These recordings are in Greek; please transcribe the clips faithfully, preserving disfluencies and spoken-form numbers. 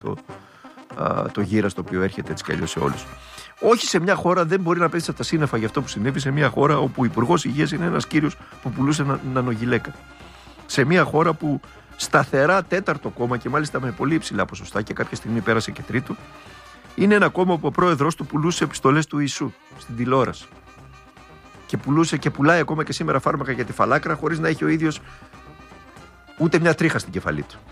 το, α, το γύρας το οποίο έρχεται έτσι κι αλλιώς σε όλους. Όχι σε μια χώρα, δεν μπορεί να πέσει από τα σύννεφα για αυτό που συνέβη, σε μια χώρα όπου ο Υπουργός Υγείας είναι ένας κύριος που πουλούσε να, νανογυλαίκα. Σε μια χώρα που σταθερά τέταρτο κόμμα και μάλιστα με πολύ υψηλά ποσοστά και κάποια στιγμή πέρασε και τρίτο, είναι ένα κόμμα που ο πρόεδρος του πουλούσε επιστολές του Ιησού στην τηλεόραση. Και πουλούσε και πουλάει ακόμα και σήμερα φάρμακα για τη φαλάκρα χωρίς να έχει ο ίδιος ούτε μια τρίχα στην κεφαλή του.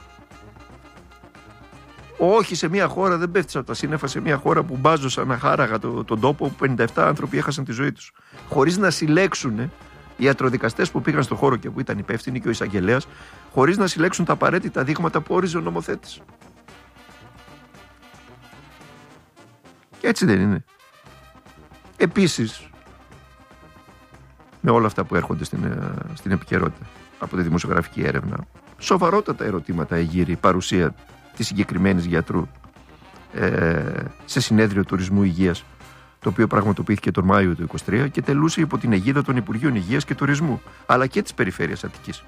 Όχι σε μια χώρα, δεν πέφτει από τα σύννεφα, σε μια χώρα που μπάζωσαν αχάραγα το, τον τόπο, που πενήντα επτά άνθρωποι έχασαν τη ζωή τους. Χωρίς να συλλέξουν οι ιατροδικαστές που πήγαν στον χώρο και που ήταν υπεύθυνοι και ο εισαγγελέας, χωρίς να συλλέξουν τα απαραίτητα δείγματα που όριζε ο νομοθέτης. Και έτσι δεν είναι. Επίσης, με όλα αυτά που έρχονται στην, στην επικαιρότητα από τη δημοσιογραφική έρευνα, σοβαρότατα ερωτήματα εγείρει η παρουσία της συγκεκριμένης γιατρού ε, σε συνέδριο τουρισμού υγείας, το οποίο πραγματοποιήθηκε τον Μάιο του είκοσι τρία και τελούσε υπό την αιγίδα των Υπουργείων Υγείας και Τουρισμού, αλλά και της Περιφέρειας Αττικής.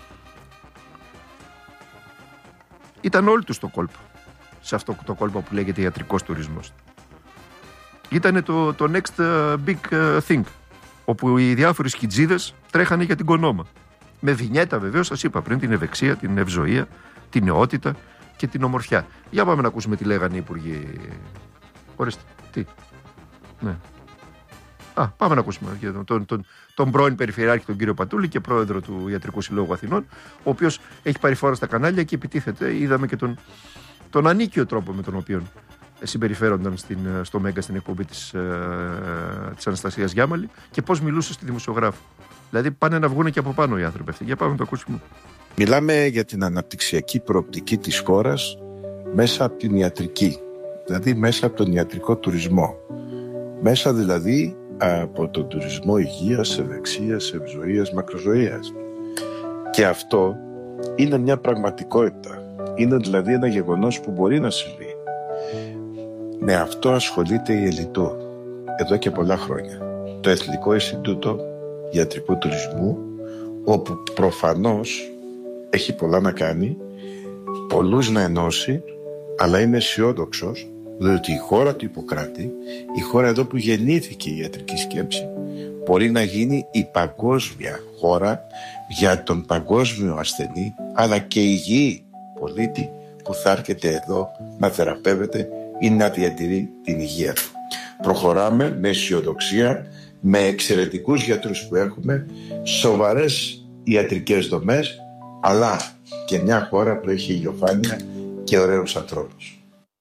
Ήταν όλοι τους στο κόλπο, σε αυτό το κόλπο που λέγεται ιατρικός τουρισμός. Ήτανε το, το next big thing, όπου οι διάφοροι σκιτζίδες τρέχανε για την κονόμα. Με βινιέτα βεβαίως, σας είπα πριν, την ευεξία, την ευζοία, την νεότητα και την ομορφιά. Για πάμε να ακούσουμε τι λέγανε οι υπουργοί. Ορίστε, τι. Ναι. Α, πάμε να ακούσουμε τον, τον, τον, τον πρώην Περιφερειάρχη, τον κύριο Πατούλη και πρόεδρο του Ιατρικού Συλλόγου Αθηνών, ο οποίος έχει πάρει φόρα στα κανάλια και επιτίθεται. Είδαμε και τον, τον ανίκιο τρόπο με τον οποίο συμπεριφέρονταν στην, στο Μέγκα στην εκπομπή της, ε, της Αναστασίας Γιάμαλη και πώς μιλούσε στη δημοσιογράφο. Δηλαδή πάνε να βγουν και από πάνω οι άνθρωποι αυτοί. Για πάμε να το ακούσουμε. Μιλάμε για την αναπτυξιακή προοπτική της χώρας μέσα από την ιατρική, δηλαδή μέσα από τον ιατρικό τουρισμό. Μέσα δηλαδή από τον τουρισμό υγείας, ευεξίας, ευζοίας, μακροζωίας. Και αυτό είναι μια πραγματικότητα. Είναι δηλαδή ένα γεγονός που μπορεί να συμβεί. Με αυτό ασχολείται η Ελιτό εδώ και πολλά χρόνια. Το Εθνικό Ινστιτούτο Ιατρικού Τουρισμού, όπου προφανώς έχει πολλά να κάνει, πολλούς να ενώσει, αλλά είμαι αισιόδοξος διότι η χώρα του Ιπποκράτη, η χώρα εδώ που γεννήθηκε η ιατρική σκέψη, μπορεί να γίνει η παγκόσμια χώρα για τον παγκόσμιο ασθενή, αλλά και υγιή πολίτη που θα έρχεται εδώ να θεραπεύεται ή να διατηρεί την υγεία του. Προχωράμε με αισιοδοξία, με εξαιρετικούς γιατρούς που έχουμε, σοβαρές ιατρικές δομές, αλλά και μια χώρα που έχει ηλιοφάνεια και ωραίους ανθρώπους.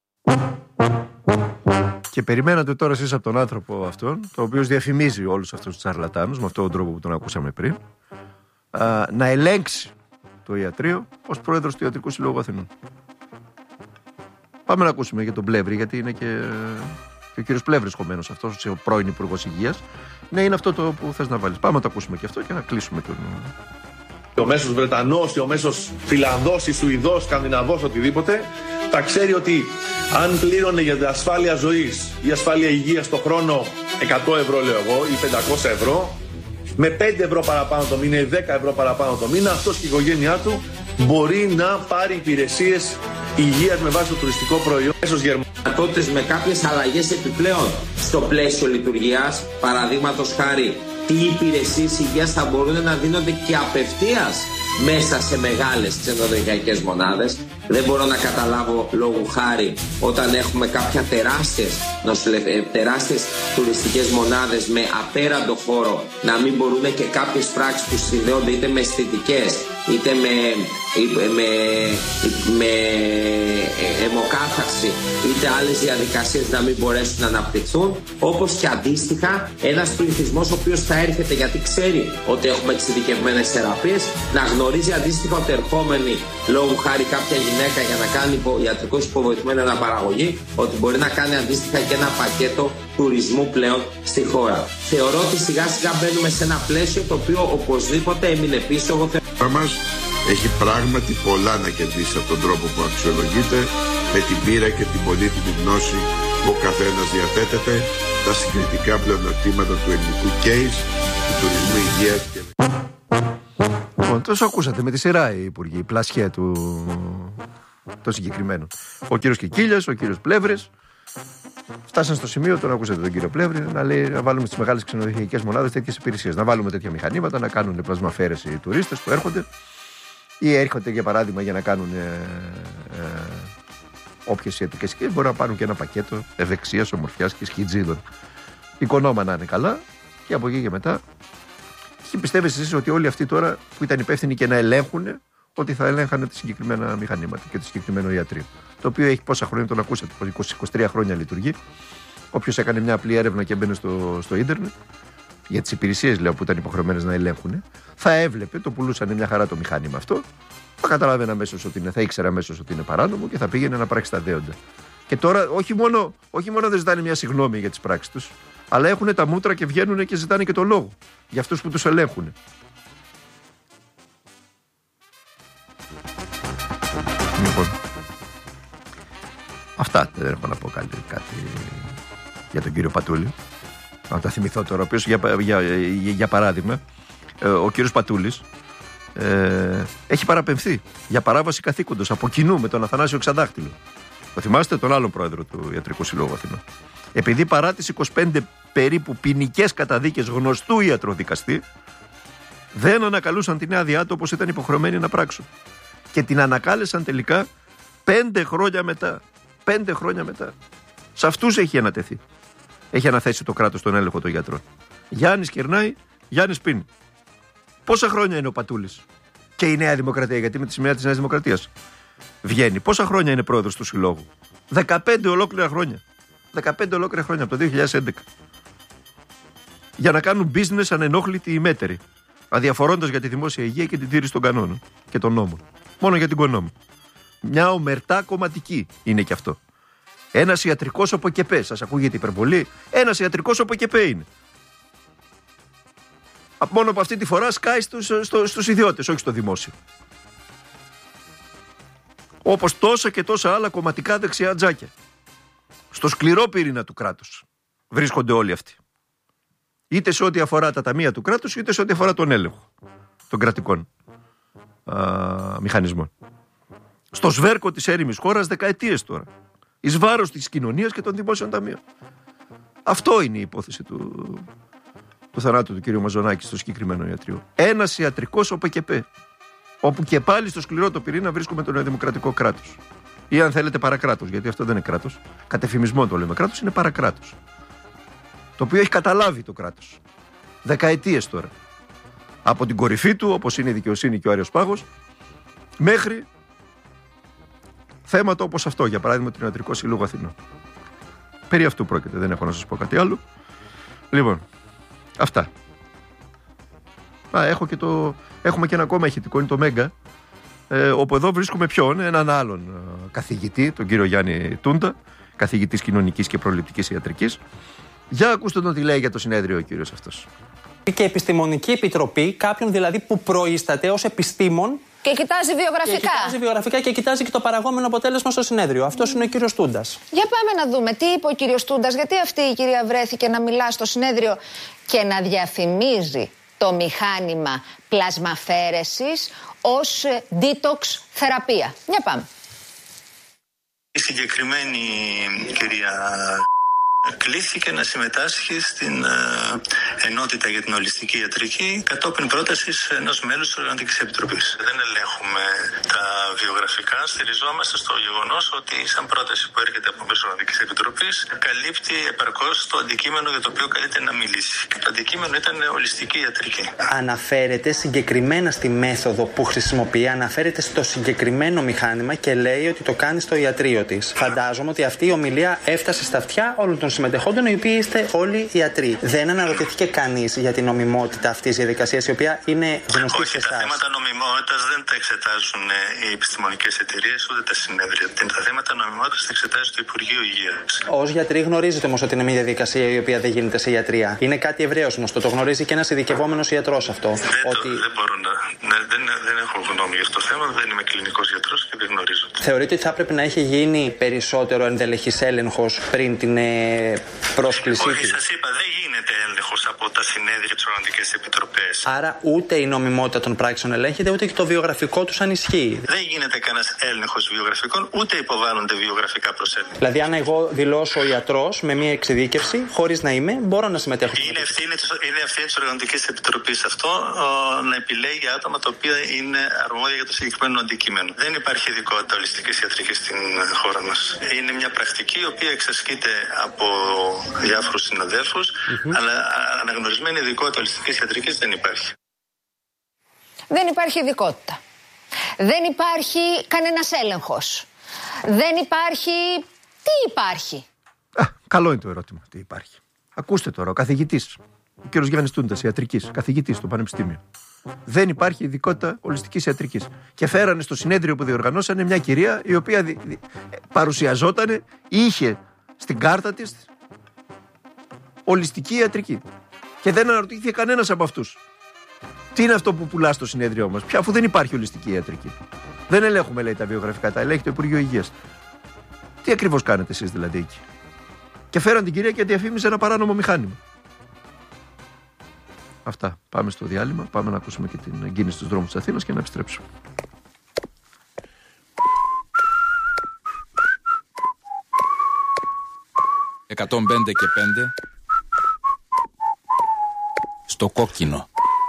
Και περιμένατε τώρα εσείς από τον άνθρωπο αυτόν, το οποίος διαφημίζει όλους αυτούς τους τσαρλατάνους με αυτόν τον τρόπο που τον ακούσαμε πριν, α, να ελέγξει το ιατρείο ως πρόεδρος του Ιατρικού Συλλόγου Αθηνών. Πάμε να ακούσουμε για τον Πλεύρη, γιατί είναι και, και ο κύριος Πλεύρης κομμένος αυτός, ο πρώην Υπουργός Υγείας. Ναι, είναι αυτό το που θες να βάλεις. Πάμε να το ακούσουμε και αυτό και να κλείσουμε τον... Ο μέσος Βρετανός, ο μέσος Φιλανδός, ή Σουηδός, Σκανδιναβός, οτιδήποτε, θα ξέρει ότι αν πλήρωνε για την ασφάλεια ζωής ή ασφάλεια υγείας το χρόνο εκατό ευρώ, λέω εγώ, ή πεντακόσια ευρώ, με πέντε ευρώ παραπάνω το μήνα ή δέκα ευρώ παραπάνω το μήνα, αυτός και η οικογένειά του μπορεί να πάρει υπηρεσίες υγείας με βάση το τουριστικό προϊόν. Τότε με κάποιες αλλαγές επιπλέον στο πλαίσιο λειτουργίας, παραδείγματος χάρη, τι υπηρεσίες υγείας θα μπορούν να δίνονται και απευθείας μέσα σε μεγάλες ξενοδοχειακές μονάδες. Δεν μπορώ να καταλάβω λόγου χάρη όταν έχουμε κάποια τεράστιες, νοσηλε... τεράστιες τουριστικές μονάδες με απέραντο χώρο να μην μπορούν και κάποιες πράξεις που συνδέονται είτε με αισθητικές είτε με, με, με αιμοκάθαρση είτε άλλες διαδικασίες να μην μπορέσουν να αναπτυχθούν, όπως και αντίστοιχα ένας πληθυσμός ο οποίος θα έρχεται γιατί ξέρει ότι έχουμε εξειδικευμένες θεραπείες, να γνωρίζει αντίστοιχα ότι ερχόμενη λόγου χάρη κάποια γυναίκα για να κάνει ιατρικώς υποβοηθημένη αναπαραγωγή, ότι μπορεί να κάνει αντίστοιχα και ένα πακέτο τουρισμού πλέον στη χώρα. Θεωρώ ότι σιγά σιγά μπαίνουμε σε ένα πλαίσιο το οποίο οπωσδήποτε έμεινε πίσω. Εγώ θεωρώ μας έχει πράγματι πολλά να κερδίσει από τον τρόπο που αξιολογείται, με την πείρα και την πολύτιμη γνώση που ο καθένας διαθέτεται, τα συγκριτικά πλεονεκτήματα του ελληνικού case, του τουρισμού υγείας και... Λοιπόν, τόσο ακούσατε με τη σειρά οι υπουργοί, η πλασιά του, των συγκεκριμένων. Ο κύριος Κικίλιας, ο κύριος Πλεύρης. Φτάσαν στο σημείο, τώρα ακούσατε τον κύριο Πλεύρη, να λέει να βάλουμε στις μεγάλες ξενοδοχειακές μονάδες τέτοιες υπηρεσίες. Να βάλουμε τέτοια μηχανήματα, να κάνουν πλασμαφέρες οι τουρίστες που έρχονται ή έρχονται για παράδειγμα για να κάνουν ε, ε, όποιες ιατρικές σκηνές. Μπορεί να πάρουν και ένα πακέτο ευεξίας, ομορφιάς και σκιτζίδων. Οικονόμα να είναι καλά και από εκεί και μετά. Και πιστεύετε εσείς ότι όλοι αυτοί τώρα που ήταν υπεύθυνοι και να ελέγχουν, ότι θα ελέγχανε τα συγκεκριμένα μηχανήματα και το συγκεκριμένο ιατρείο. Το οποίο έχει πόσα χρόνια, τον ακούσατε, είκοσι με είκοσι τρία χρόνια λειτουργεί. Όποιος έκανε μια απλή έρευνα και μπαίνει στο, στο ίντερνετ, για τις υπηρεσίες λέω που ήταν υποχρεωμένες να ελέγχουν, θα έβλεπε, το πουλούσαν μια χαρά το μηχάνημα αυτό, θα καταλάβαινε αμέσως ότι είναι, θα ήξερε αμέσως ότι είναι παράνομο και θα πήγαινε να πράξει τα δέοντα. Και τώρα όχι μόνο, όχι μόνο δεν ζητάνε μια συγγνώμη για τις πράξεις τους, αλλά έχουν τα μούτρα και βγαίνουν και ζητάνε και το λόγο για αυτούς που τους ελέγχουν. Λοιπόν, αυτά, δεν έχω να πω κάτι, κάτι για τον κύριο Πατούλη. Να τα θυμηθώ τώρα, ο οποίος για, για, για, για παράδειγμα, ο κύριος Πατούλης ε, έχει παραπεμφθεί για παράβαση καθήκοντος από κοινού με τον Αθανάσιο Ξαδάχτυλο. Το θυμάστε, τον άλλον πρόεδρο του Ιατρικού Συλλόγου Αθηνών. Επειδή παρά τις είκοσι πέντε περίπου ποινικές καταδίκες γνωστού ιατροδικαστή, δεν ανακαλούσαν την άδειά του όπως ήταν υποχρεωμένοι να πράξουν. Και την ανακάλεσαν τελικά πέντε χρόνια μετά. Πέντε χρόνια μετά. Σε αυτούς έχει ανατεθεί. Έχει αναθέσει το κράτος τον έλεγχο των γιατρών. Γιάννης κερνάει, Γιάννης πίνει. Πόσα χρόνια είναι ο Πατούλης και η Νέα Δημοκρατία, γιατί με τη σημαία της Νέας Δημοκρατίας βγαίνει. Πόσα χρόνια είναι πρόεδρος του Συλλόγου? δεκαπέντε ολόκληρα χρόνια. δεκαπέντε ολόκληρα χρόνια από το δύο χιλιάδες έντεκα. Για να κάνουν business ανενόχλητοι ή μέτεροι, αδιαφορώντας για τη δημόσια υγεία και την τήρηση των κανόνων και των νόμων. Μόνο για την κονόμη. Μια ομερτά κομματική είναι και αυτό. Ένας ιατρικός οποκεπέ. Σας ακούγεται υπερβολή? Ένας ιατρικός οποκεπέ είναι. Μόνο από αυτή τη φορά σκάει στους, στο, στους ιδιώτες, όχι στο δημόσιο. Όπως τόσα και τόσα άλλα κομματικά δεξιά τζάκια. Στο σκληρό πυρήνα του κράτους βρίσκονται όλοι αυτοί. Είτε σε ό,τι αφορά τα ταμεία του κράτους, είτε σε ό,τι αφορά τον έλεγχο των κρατικών α, μηχανισμών. Στο σβέρκο της έρημης χώρας δεκαετίες τώρα. Εις βάρος της κοινωνίας και των δημόσιων ταμείων. Αυτό είναι η υπόθεση του, του θανάτου του κ. Μαζονάκη στο συγκεκριμένο ιατρείο. Ένας ιατρικός οπεκεπέ. Όπου και πάλι στο σκληρό το πυρήνα βρίσκουμε το νεοδημοκρατικό κράτος. Ή αν θέλετε παρακράτος, γιατί αυτό δεν είναι κράτος. Κατ' εφημισμό το λέμε κράτος, είναι παρακράτος. Το οποίο έχει καταλάβει το κράτος. Δεκαετίες τώρα. Από την κορυφή του, όπως είναι η δικαιοσύνη και ο Άριος Πάγος, μέχρι θέματα όπως αυτό, για παράδειγμα, του Ιατρικού Συλλόγου Αθηνών. Περί αυτού πρόκειται, δεν έχω να σας πω κάτι άλλο. Λοιπόν, αυτά. Α, έχω και το, έχουμε και ένα ακόμα ηχητικό, είναι το Μέγκα, ε, όπου εδώ βρίσκουμε ποιον, έναν άλλον ε, καθηγητή, τον κύριο Γιάννη Τούντα, καθηγητής κοινωνικής και προληπτικής ιατρικής. Για ακούστε τον τι λέει για το συνέδριο ο κύριος αυτός. Και επιστημονική επιτροπή, κάποιον δηλαδή που προείσταται ως επιστήμον. Και κοιτάζει βιογραφικά. Και κοιτάζει βιογραφικά και κοιτάζει και το παραγόμενο αποτέλεσμα στο συνέδριο. Αυτός είναι ο κύριος Τούντας. Για πάμε να δούμε τι είπε ο κύριος Τούντας, γιατί αυτή η κυρία βρέθηκε να μιλά στο συνέδριο και να διαφημίζει το μηχάνημα πλασμαφέρεσης ως detox θεραπεία. Για πάμε. Η συγκεκριμένη κυρία κλήθηκε να συμμετάσχει στην uh, ενότητα για την ολιστική ιατρική κατόπιν πρότασης ενός μέλους της Οργανωτικής Επιτροπής. Δεν ελέγχουμε τα βιογραφικά, στηριζόμαστε στο γεγονός ότι σαν πρόταση που έρχεται από μέσω Οργανωτικής Επιτροπής καλύπτει επαρκώς το αντικείμενο για το οποίο καλείται να μιλήσει. Το αντικείμενο ήταν ολιστική ιατρική. Αναφέρεται συγκεκριμένα στη μέθοδο που χρησιμοποιεί, αναφέρεται στο συγκεκριμένο μηχάνημα και λέει ότι το κάνει στο ιατρείο της. Φαντάζομαι ότι αυτή η ομιλία έφτασε στα αυτιά όλων των συμμετεχόντων, οι οποίοι είστε όλοι ιατροί. Δεν αναρωτήθηκε κανείς για την νομιμότητα αυτής της διαδικασίας, η οποία είναι γνωστή Όχι, σε εσάς? Τα θέματα νομιμότητας δεν τα εξετάζουν οι επιστημονικές εταιρείες ούτε τα συνέδρια. Τα θέματα νομιμότητας τα εξετάζει το Υπουργείο Υγείας. Ως γιατροί γνωρίζετε όμως ότι είναι μια διαδικασία η οποία δεν γίνεται σε ιατρία. Είναι κάτι ευρέως γνωστό. Το γνωρίζει και ένας ειδικευόμενος ιατρός αυτό. Δεν, ότι... το, δεν μπορώ να. Ναι, δεν, δεν έχω γνώμη για αυτό το θέμα. Δεν είμαι κλινικός γιατρός και δεν γνωρίζω. Θεωρείτε ότι θα έπρεπε να έχει γίνει περισσότερο ενδελεχής έλεγχος πριν την ε, πρόσκλησή Όχι, του? σας είπα, δεν γίνεται έλεγχος από τα συνέδρια, τις οργανωτικές επιτροπές. Άρα ούτε η νομιμότητα των πράξεων ελέγχεται, ούτε και το βιογραφικό τους αν ισχύει. Δεν γίνεται κανένας έλεγχος βιογραφικών, ούτε υποβάλλονται βιογραφικά προς έλεγχο. Δηλαδή, αν εγώ δηλώσω ιατρός με μία εξειδίκευση, χωρίς να είμαι, μπορώ να συμμετέχω. Είναι ευθύνη, είναι ευθύνη της Οργανωτικής Επιτροπής αυτό ο, να επιλέγει άτομα τα οποία είναι αρμόδια για το συγκεκριμένο αντικείμενο. Δεν υπάρχει ειδικότητα ολιστικής ιατρικής στην χώρα μας. Είναι μια πρακτική η οποία εξασκείται από διάφορους συναδέλφους, mm-hmm. αλλά αναγνωρισμένη ειδικότητα ολιστικής ιατρικής δεν υπάρχει. Δεν υπάρχει ειδικότητα. Δεν υπάρχει κανένας έλεγχος. Δεν υπάρχει... Τι υπάρχει? Α, καλό είναι το ερώτημα. Τι υπάρχει? Ακούστε τώρα, ο καθηγητής, ο κύριος Γιάννης Τούντας, ιατρικής, καθηγητής στο Πανεπιστήμιο. Δεν υπάρχει ειδικότητα ολιστικής ιατρικής. Και φέρανε στο συνέδριο που διοργανώσανε μια κυρία η οποία δι, δι, παρουσιαζότανε, είχε στην κάρτα της ολιστική ιατρική. Και δεν αναρωτήθηκε κανένας από αυτούς. Τι είναι αυτό που πουλά στο συνέδριό μας, πια αφού δεν υπάρχει ολιστική ιατρική? Δεν ελέγχουμε, λέει, τα βιογραφικά, τα ελέγχει το Υπουργείο Υγείας. Τι ακριβώς κάνετε εσείς δηλαδή εκεί? Και φέραν την κυρία και διαφήμιζε ένα παράνομο μηχάνημα. Αυτά. Πάμε στο διάλειμμα. Πάμε να ακούσουμε και την εγκίνηση στους δρόμους της Αθήνας και να επιστρέψουμε. εκατόν πέντε και πέντε στο κόκκινο.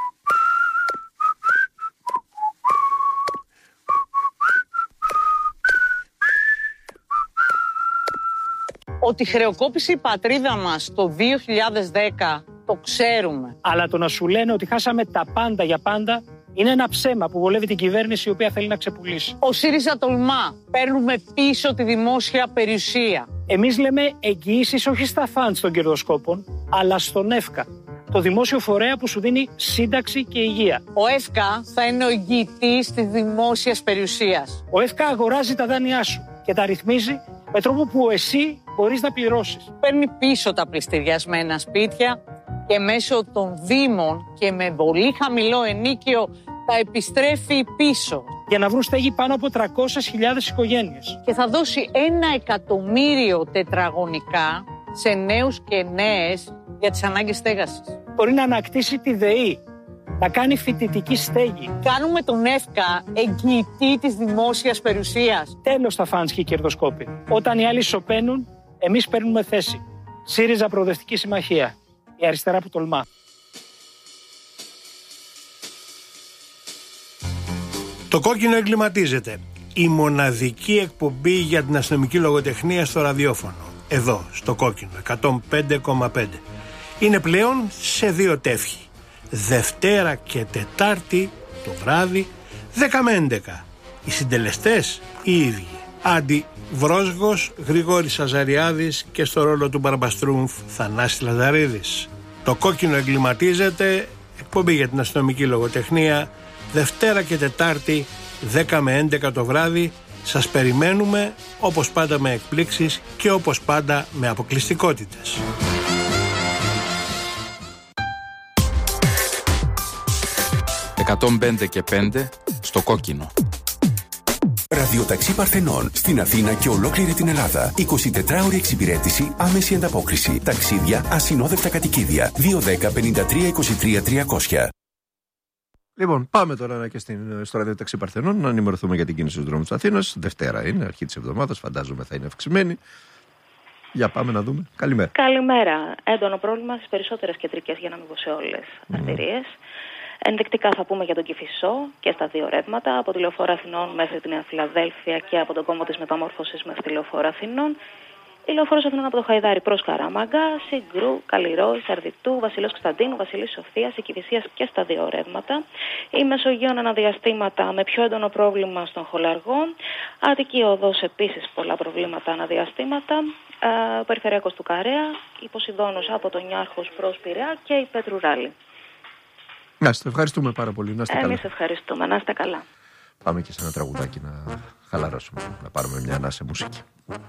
Ότι χρεοκόπησε η πατρίδα μας το δύο χιλιάδες δέκα, το ξέρουμε. Αλλά το να σου λένε ότι χάσαμε τα πάντα για πάντα είναι ένα ψέμα που βολεύει την κυβέρνηση η οποία θέλει να ξεπουλήσει. Ο ΣΥΡΙΖΑ τολμά. Παίρνουμε πίσω τη δημόσια περιουσία. Εμείς λέμε εγγυήσεις όχι στα φαντς των κερδοσκόπων, αλλά στον ΕΦΚΑ, το δημόσιο φορέα που σου δίνει σύνταξη και υγεία. Ο ΕΦΚΑ θα είναι ο εγγυητής της δημόσιας περιουσίας. Ο ΕΦΚΑ αγοράζει τα δάνειά σου και τα ρυθμίζει με τρόπο που εσύ μπορείς να πληρώσεις. Παίρνει πίσω τα πληστηριασμένα σπίτια και μέσω των δήμων και με πολύ χαμηλό ενίκιο τα επιστρέφει πίσω. Για να βρουν στέγη πάνω από τριακόσιες χιλιάδες οικογένειες. Και θα δώσει ένα εκατομμύριο τετραγωνικά σε νέους και νέες για τις ανάγκες στέγασης. Μπορεί να ανακτήσει τη ΔΕΗ, να κάνει φοιτητική στέγη. Κάνουμε τον ΕΦΚΑ εγγυητή της δημόσιας περιουσίας. Τέλος τα φαντς και οι κερδοσκόποι. Όταν οι άλλοι σωπαίνουν, εμείς παίρνουμε θέση. ΣΥΡΙΖΑ Προοδευτική Συμμαχία. Η αριστερά που τολμά. Το κόκκινο εγκληματίζεται. Η μοναδική εκπομπή για την αστυνομική λογοτεχνία στο ραδιόφωνο. Εδώ, στο κόκκινο, εκατόν πέντε κόμμα πέντε. Είναι πλέον σε δύο τεύχη. Δευτέρα και Τετάρτη το βράδυ, δέκα με έντεκα. Οι συντελεστές οι ίδιοι. Άντι Βρόσγος, Γρηγόρης Αζαριάδης και στο ρόλο του Μπαρμπαστρούμφ Θανάσης Λαζαρίδης. Το κόκκινο εγκληματίζεται, εκπομπή για την αστυνομική λογοτεχνία, Δευτέρα και Τετάρτη, δέκα με έντεκα το βράδυ. Σας περιμένουμε, όπως πάντα με εκπλήξεις και όπως πάντα με αποκλειστικότητες. εκατόν πέντε και πέντε στο κόκκινο. Ραδιοταξί Παρθενών στην Αθήνα και ολόκληρη την Ελλάδα. εικοσιτετράωρη εξυπηρέτηση, άμεση ανταπόκριση. Ταξίδια, ασυνόδευτα κατοικίδια. δύο ένα μηδέν πέντε τρία είκοσι τρία τριακόσια. Λοιπόν, πάμε τώρα και στην, στο ραδιοταξί Παρθενών να ενημερωθούμε για την κίνηση στους δρόμους της Αθήνας. Δευτέρα είναι, αρχή της εβδομάδας, φαντάζομαι θα είναι αυξημένη. Για πάμε να δούμε. Καλημέρα. Καλημέρα. Έντονο πρόβλημα στις περισσότερες κεντρικές, για να μην πω σε όλες, mm. αρτηρίες. Ενδεικτικά θα πούμε για τον Κηφισό και στα δύο ρεύματα, από τη Λεωφόρο Αθηνών μέχρι τη Νέα Φιλαδέλφια και από τον κόμβο της Μεταμόρφωσης μέχρι τη Λεωφόρο Αθηνών. Η Λεωφόρος Αθηνών από το Χαϊδάρι προς Καραμαγκά, Συγκρού, Καλλιρόη, Σαρδιτού, Βασιλός Κωνσταντίνου, Βασιλής Σοφίας, Κηφισίας και στα δύο ρεύματα. Η Μεσογείων αναδιαστήματα με πιο έντονο πρόβλημα στον Χολαργό. Αττική Οδός επίσης πολλά προβλήματα αναδιαστήματα. Ο Περιφερειακός του Καρέα, η Ποσειδώνος από τον Νιάρχος προς Πειραιά και η Πετρουράλη. Να είστε, ευχαριστούμε πάρα πολύ. Να είστε καλά. Εμείς ευχαριστούμε. Να είστε καλά. Πάμε και σε ένα τραγουδάκι να χαλαρώσουμε, να πάρουμε μια ανάσα μουσική.